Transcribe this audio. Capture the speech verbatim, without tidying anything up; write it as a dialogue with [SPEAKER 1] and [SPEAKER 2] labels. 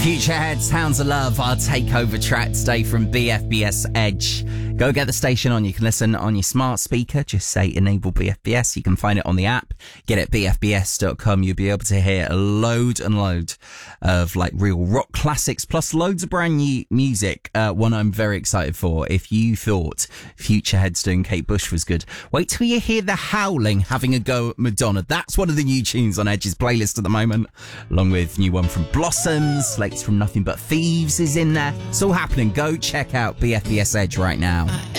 [SPEAKER 1] Futurehead, Sounds of Love, our takeover track today from B F B S Edge. Go get the station on. You can listen on your smart speaker. Just say enable B F B S. You can find it on the app. Get it at b f b s dot com. You'll be able to hear a load and load of like real rock classics plus loads of brand new music. Uh, one I'm very excited for. If you thought Futurehead's doing Kate Bush was good, wait till you hear The Howling having a go at Madonna. That's one of the new tunes on Edge's playlist at the moment, along with new one from Blossoms. Slates from Nothing But Thieves is in there. It's all happening. Go check out B F B S Edge right now.